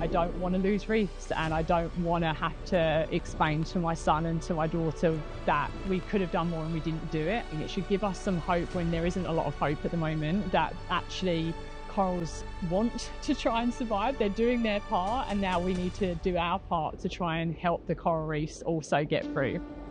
I don't want to lose reefs, and I don't want to have to explain to my son and to my daughter that we could have done more and we didn't do it. And it should give us some hope when there isn't a lot of hope at the moment, that actually corals want to try and survive. They're doing their part, and now we need to do our part to try and help the coral reefs also get through.